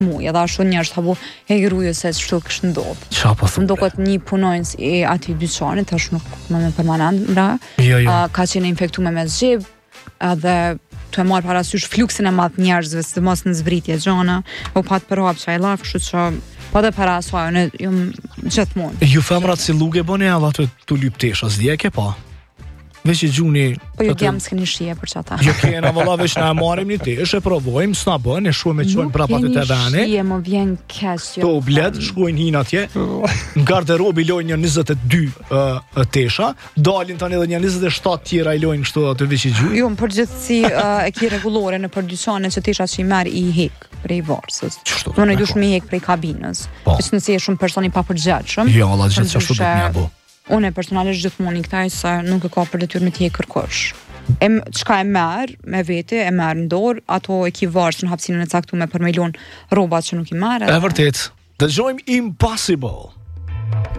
mua, edhe ashtu njerëz tabu rujë se ç'to kishte ndodhur. Çfarë po thonë? Ndokot një punonjës i atij dyqanit, tash nuk më permanent bra. Jo. Ka qenë infektuar me zgjib, edhe të marr parasysh fluksin e madh njerëzve, sidomos në zbritje gjona, u pat për hap çaj llaf, kështu që po dhe para asaj, unë jam gjithmonë. Ju femrat si lugë boni alla të lyp tesha, s'djeke pa. Veç i gjuni... Po ju jam s'keni shije për çata. Jo kena valla veç na marrim një teshë, provojmë, s'na bën, e shohim çojmë prapa te vani. Shije më vjen keq. To bled, shkojnë hin atje. Në garderobi lojnë një 22 tesha, dalin tani edhe një 27 tjera i lojnë kështu aty veç i gjuj. Jo, në përgjithësi e ki rregullore në përdyqane që tesha që i merr i hek prej varsës. Unë dush me hek prej kabinës. Veç nëse je shumë person i papërgjithshëm. Jo, valla gjithçka ashtu do të më bëj. Unë personalisht gjithmonë i këtaj se nuk e ka për detyrë me t'i kërkosh. Çka e merr me vete, e merr në dorë, ato e ki varsën hapësinën e caktuar për me lon rrobat që nuk i merr. E vërtet. Dëgjojmë Impossible.